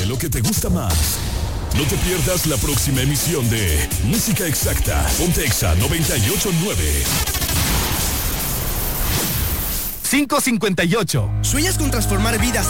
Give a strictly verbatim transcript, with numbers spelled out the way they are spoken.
lo que te gusta más. No te pierdas la próxima emisión de Música Exacta. Ponte Exa noventa y ocho punto nueve. cinco cincuenta y ocho. ¿Sueñas con transformar vidas